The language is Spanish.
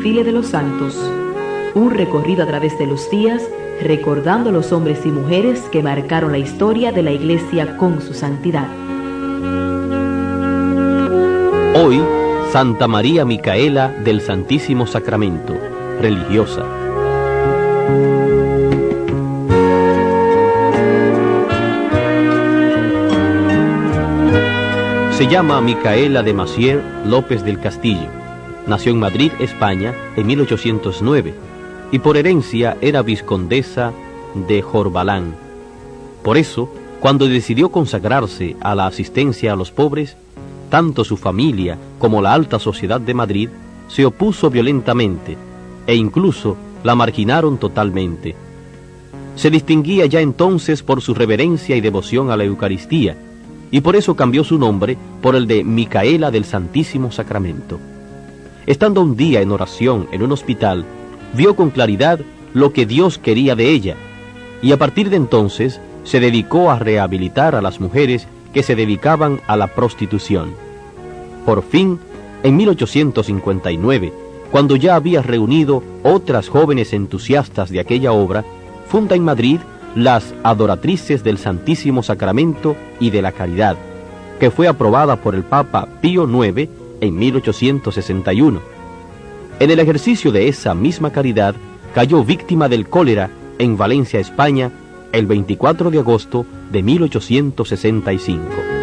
desfile de los santos, un recorrido a través de los días, recordando a los hombres y mujeres que marcaron la historia de la Iglesia con su santidad. Hoy, Santa María Micaela del Santísimo Sacramento, religiosa. Se llama Micaela de Massieu López del Castillo. Nació en Madrid, España, en 1809, y por herencia era vizcondesa de Jorbalán. Por eso, cuando decidió consagrarse a la asistencia a los pobres, tanto su familia como la alta sociedad de Madrid se opuso violentamente, e incluso la marginaron totalmente. Se distinguía ya entonces por su reverencia y devoción a la Eucaristía, y por eso cambió su nombre por el de Micaela del Santísimo Sacramento. Estando un día en oración en un hospital, vio con claridad lo que Dios quería de ella, y a partir de entonces se dedicó a rehabilitar a las mujeres que se dedicaban a la prostitución. Por fin, en 1859, cuando ya había reunido otras jóvenes entusiastas de aquella obra, funda en Madrid las Adoratrices del Santísimo Sacramento y de la Caridad, que fue aprobada por el Papa Pío IX en 1861. En el ejercicio de esa misma caridad, cayó víctima del cólera en Valencia, España, el 24 de agosto de 1865.